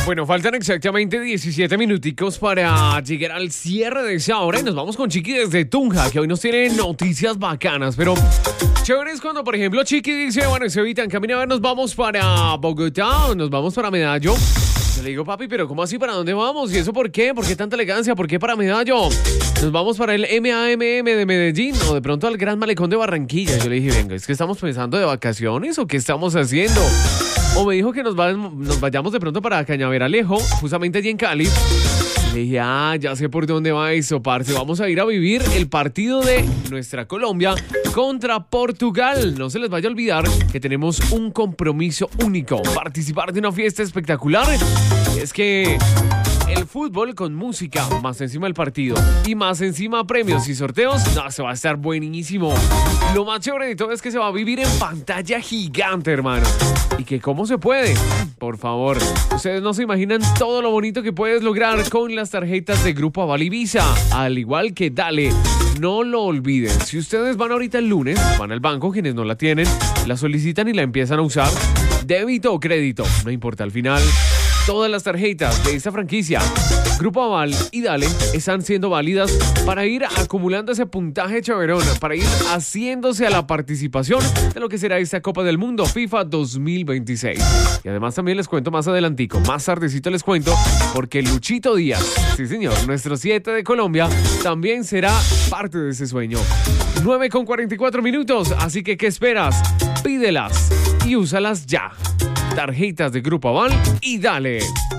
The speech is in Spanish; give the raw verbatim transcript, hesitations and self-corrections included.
Bueno, faltan exactamente diecisiete minuticos para llegar al cierre de esa hora y nos vamos con Chiqui desde Tunja, que hoy nos tiene noticias bacanas, pero chévere es cuando, por ejemplo, Chiqui dice, bueno, se evitan, camina a ver, nos vamos para Bogotá o nos vamos para Medallo. Yo le digo, papi, pero ¿cómo así? ¿Para dónde vamos? ¿Y eso por qué? ¿Por qué tanta elegancia? ¿Por qué para Medallo? Nos vamos para el M A M M de Medellín o de pronto al Gran Malecón de Barranquilla. Yo le dije, venga, ¿es que estamos pensando de vacaciones o qué estamos haciendo? O me dijo que nos, va, nos vayamos de pronto para Cañaveralejo, justamente allí en Cali. Le dije, ah, ya sé por dónde va eso, parce. Vamos a ir a vivir el partido de nuestra Colombia contra Portugal. No se les vaya a olvidar que tenemos un compromiso único. Participar de una fiesta espectacular. Es que el fútbol con música, más encima el partido y más encima premios y sorteos, no, se va a estar buenísimo. Lo más chévere de todo es que se va a vivir en pantalla gigante, hermano. Y que cómo se puede, por favor, ustedes no se imaginan todo lo bonito que puedes lograr con las tarjetas de Grupo Aval y Visa, al igual que Dale. No lo olviden, si ustedes van ahorita el lunes, van al banco, quienes no la tienen, la solicitan y la empiezan a usar, débito o crédito, no importa, al final todas las tarjetas de esta franquicia, Grupo Aval y Dale, están siendo válidas para ir acumulando ese puntaje chaverón, para ir haciéndose a la participación de lo que será esta Copa del Mundo FIFA dos mil veintiséis. Y además también les cuento más adelantico, más tardecito les cuento, porque Luchito Díaz, sí señor, nuestro siete de Colombia, también será parte de ese sueño. nueve con cuarenta y cuatro minutos, así que ¿qué esperas? Pídelas y úsalas ya. Tarjetas de Grupo Aval y Dale.